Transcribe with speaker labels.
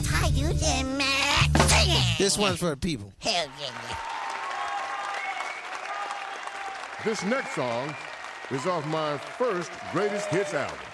Speaker 1: That's how you did, man.
Speaker 2: This one's for the people.
Speaker 1: Hell yeah.
Speaker 3: This next song is off my first greatest hits album.